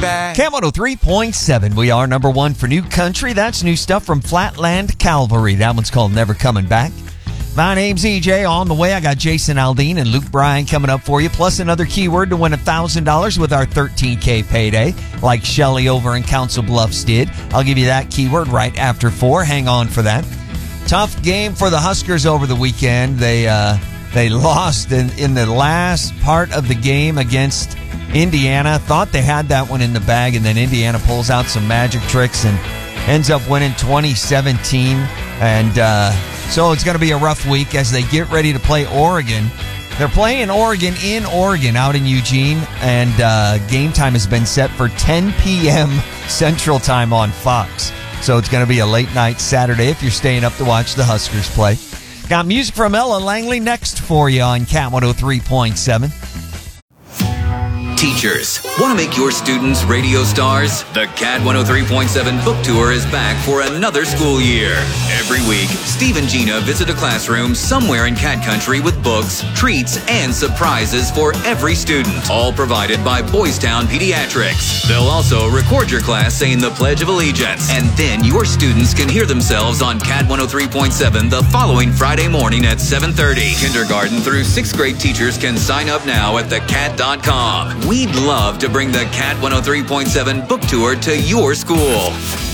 back. Cam 103.7. We are number one for new country. That's new stuff from Flatland Calvary. That one's called Never Coming Back. My name's EJ. On the way, I got Jason Aldean and Luke Bryan coming up for you, plus another keyword to win $1,000 with our 13K payday, like Shelly over in Council Bluffs did. I'll give you that keyword right after 4. Hang on for that. Tough game for the Huskers over the weekend. They lost in the last part of the game against Indiana. Thought they had that one in the bag, and then Indiana pulls out some magic tricks and ends up winning 2017. And so it's going to be a rough week as they get ready to play Oregon. They're playing Oregon in Oregon out in Eugene, and game time has been set for 10 p.m. Central Time on Fox. So it's going to be a late night Saturday if you're staying up to watch the Huskers play. Got music from Ella Langley next for you on Cat 103.7. Teachers, want to make your students radio stars? The Cat 103.7 Book Tour is back for another school year. Every week, Steve and Gina visit a classroom somewhere in Cat Country with books, treats, and surprises for every student. All provided by Boys Town Pediatrics. They'll also record your class saying the Pledge of Allegiance. And then your students can hear themselves on Cat 103.7 the following Friday morning at 7:30. Kindergarten through 6th grade teachers can sign up now at thecat.com. We'd love to bring the Cat 103.7 Book Tour to your school.